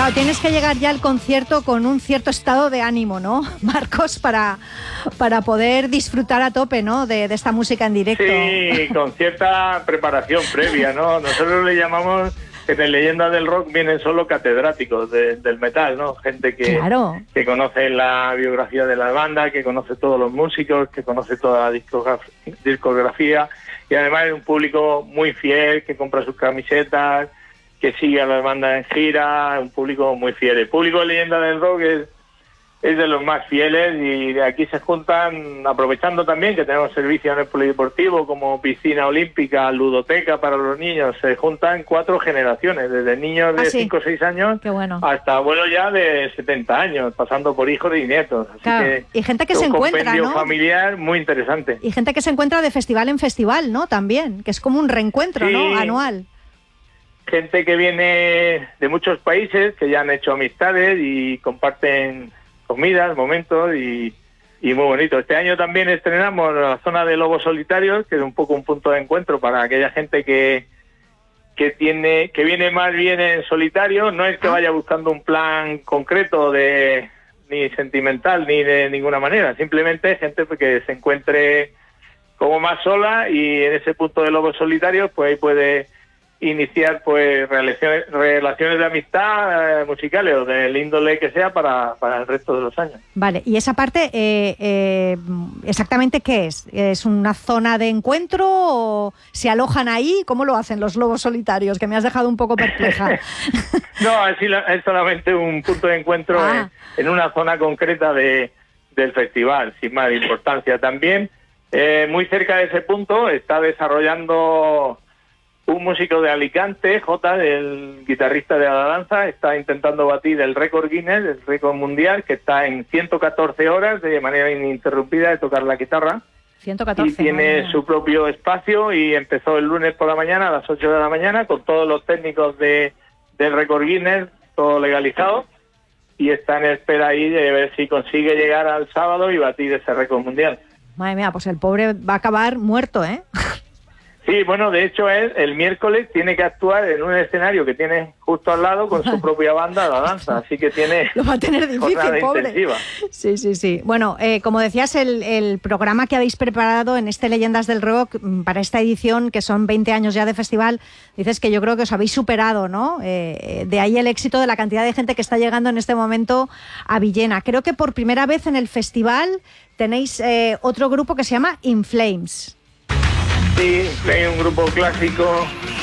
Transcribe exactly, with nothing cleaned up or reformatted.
Claro, tienes que llegar ya al concierto con un cierto estado de ánimo, ¿no, Marcos? Para, para poder disfrutar a tope, ¿no? De, de esta música en directo. Sí, con cierta preparación previa, ¿no? Nosotros le llamamos que en Leyendas del Rock vienen solo catedráticos de, del metal, ¿no? Gente que, claro. que conoce la biografía de la banda, que conoce todos los músicos, que conoce toda la discografía, discografía y además es un público muy fiel, que compra sus camisetas, que sigue a las bandas en gira, un público muy fiel. El público de Leyendas del Rock es, es de los más fieles y de aquí se juntan, aprovechando también que tenemos servicios en el polideportivo como piscina olímpica, ludoteca para los niños, se juntan cuatro generaciones, desde niños de cinco o seis años bueno. hasta abuelos ya de setenta años, pasando por hijos y nietos. Así claro. que y gente que es se un encuentra, compendio ¿no? familiar muy interesante. Y gente que se encuentra de festival en festival, ¿no? También, que es como un reencuentro, sí. ¿no? Anual. Gente que viene de muchos países, que ya han hecho amistades y comparten comidas, momentos y, y muy bonito. Este año también estrenamos la zona de lobos solitarios, que es un poco un punto de encuentro para aquella gente que que tiene que viene más bien en solitario. No es que vaya buscando un plan concreto de ni sentimental ni de ninguna manera, simplemente gente que se encuentre como más sola y en ese punto de lobos solitarios pues ahí puede iniciar pues relaciones, relaciones de amistad eh, musicales o del índole que sea para, para el resto de los años. Vale, y esa parte, eh, eh, ¿exactamente qué es? ¿Es una zona de encuentro o se alojan ahí? ¿Cómo lo hacen los lobos solitarios? Que me has dejado un poco perpleja. No, es, es solamente un punto de encuentro ah. en, en una zona concreta de, del festival, sin más importancia. También, eh, muy cerca de ese punto, está desarrollando un músico de Alicante, Jota, el guitarrista de la danza, está intentando batir el récord Guinness, el récord mundial, que está en ciento catorce horas de manera ininterrumpida de tocar la guitarra. ciento catorce. Y tiene no, su propio espacio y empezó el lunes por la mañana a las ocho de la mañana con todos los técnicos de del récord Guinness, todo legalizado, y está en espera ahí de ver si consigue llegar al sábado y batir ese récord mundial. Madre mía, pues el pobre va a acabar muerto, ¿eh? Sí, bueno, de hecho él el miércoles tiene que actuar en un escenario que tiene justo al lado con su propia banda, la danza, así que tiene... Lo va a tener difícil, pobre. Intensiva. Sí, sí, sí. Bueno, eh, como decías, el, el programa que habéis preparado en este Leyendas del Rock para esta edición, que son veinte años ya de festival, dices que yo creo que os habéis superado, ¿no? Eh, de ahí el éxito de la cantidad de gente que está llegando en este momento a Villena. Creo que por primera vez en el festival tenéis eh, otro grupo que se llama In Flames. Sí, hay un grupo clásico